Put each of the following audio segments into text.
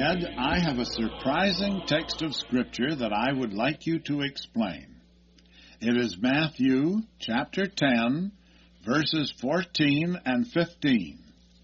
Ed, I have a surprising text of Scripture that I would like you to explain. It is Matthew chapter 10, verses 14 and 15.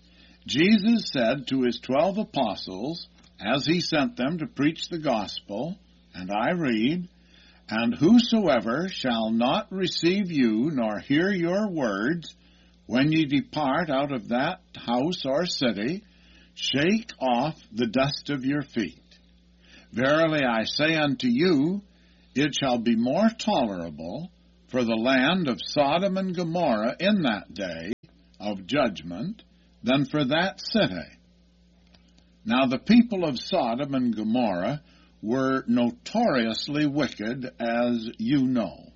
Jesus said to his 12 apostles, as he sent them to preach the gospel, and I read, "And whosoever shall not receive you nor hear your words, when ye depart out of that house or city, shake off the dust of your feet. Verily I say unto you, it shall be more tolerable for the land of Sodom and Gomorrah in that day of judgment than for that city." Now the people of Sodom and Gomorrah were notoriously wicked, as you know.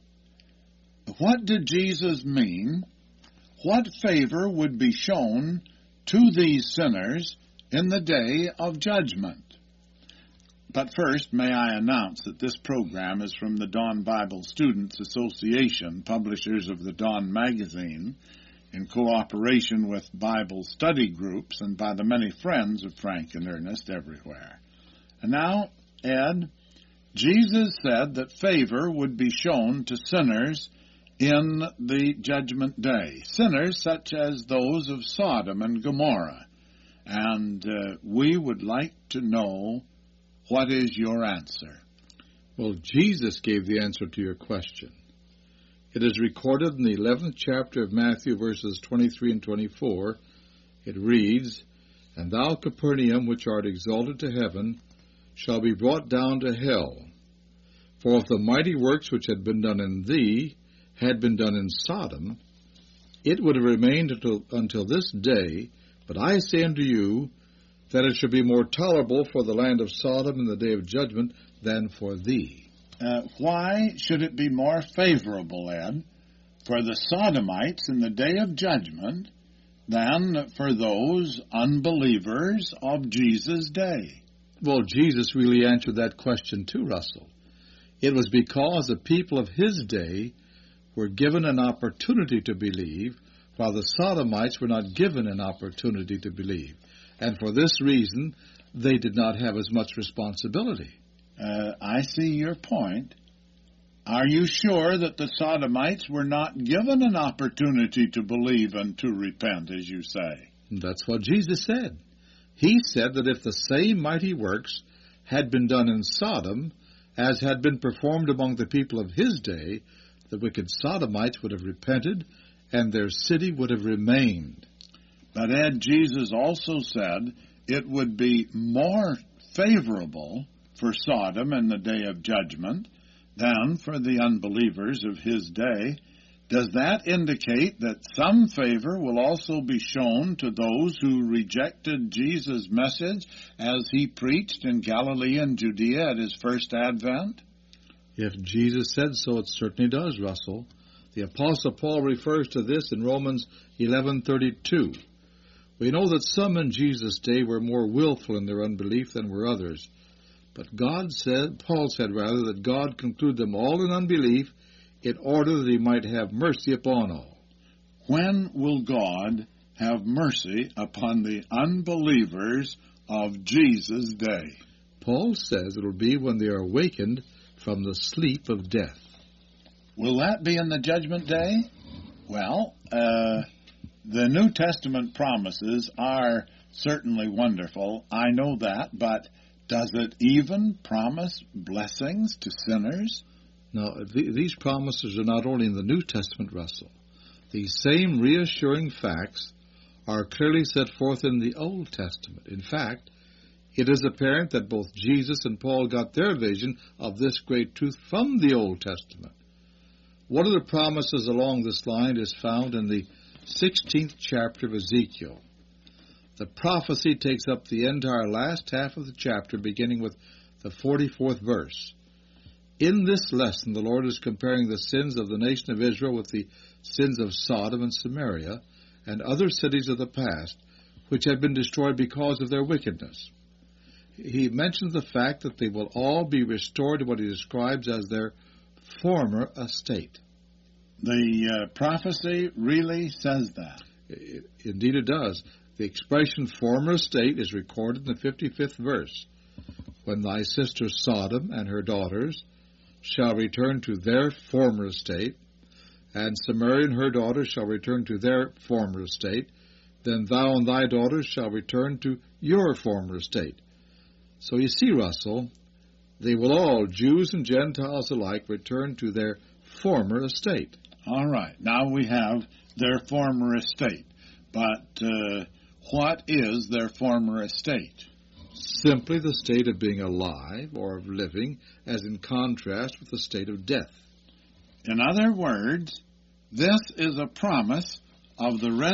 What did Jesus mean? What favor would be shown to these sinners in the day of judgment? But first, may I announce that this program is from the Dawn Bible Students Association, publishers of the Dawn magazine, in cooperation with Bible study groups and by the many friends of Frank and Ernest everywhere. And now, Ed, Jesus said that favor would be shown to sinners in the judgment day, sinners such as those of Sodom and Gomorrah. And we would like to know, what is your answer? Well, Jesus gave the answer to your question. It is recorded in the 11th chapter of Matthew, verses 23 and 24. It reads, "And thou, Capernaum, which art exalted to heaven, shall be brought down to hell. For if the mighty works which had been done in thee had been done in Sodom, it would have remained until this day. But I say unto you, that it should be more tolerable for the land of Sodom in the day of judgment than for thee." Why should it be more favorable, Ed, for the Sodomites in the day of judgment than for those unbelievers of Jesus' day? Well, Jesus really answered that question too, Russell. It was because the people of his day were given an opportunity to believe, while the Sodomites were not given an opportunity to believe. And for this reason, they did not have as much responsibility. I see your point. Are you sure that the Sodomites were not given an opportunity to believe and to repent, as you say? That's what Jesus said. He said that if the same mighty works had been done in Sodom as had been performed among the people of his day, the wicked Sodomites would have repented and their city would have remained. But Ed, Jesus also said it would be more favorable for Sodom in the day of judgment than for the unbelievers of his day. Does that indicate that some favor will also be shown to those who rejected Jesus' message as he preached in Galilee and Judea at his first advent? If Jesus said so, it certainly does, Russell. The Apostle Paul refers to this in Romans 11:32. We know that some in Jesus' day were more willful in their unbelief than were others. But Paul said that God concluded them all in unbelief in order that he might have mercy upon all. When will God have mercy upon the unbelievers of Jesus' day? Paul says it will be when they are awakened from the sleep of death. Will that be in the judgment day? Well, the New Testament promises are certainly wonderful. I know that, but does it even promise blessings to sinners? Now, these promises are not only in the New Testament, Russell. These same reassuring facts are clearly set forth in the Old Testament. In fact, it is apparent that both Jesus and Paul got their vision of this great truth from the Old Testament. One of the promises along this line is found in the 16th chapter of Ezekiel. The prophecy takes up the entire last half of the chapter, beginning with the 44th verse. In this lesson, the Lord is comparing the sins of the nation of Israel with the sins of Sodom and Samaria and other cities of the past, which had been destroyed because of their wickedness. He mentions the fact that they will all be restored to what he describes as their former estate. The prophecy really says that. Indeed it does. The expression former estate is recorded in the 55th verse. when thy sister Sodom and her daughters shall return to their former estate, and Samaria and her daughters shall return to their former estate, then thou and thy daughters shall return to your former estate. So you see, Russell, they will all, Jews and Gentiles alike, return to their former estate. All right. Now we have their former estate. But what is their former estate? Simply the state of being alive or of living, as in contrast with the state of death. In other words, this is a promise of the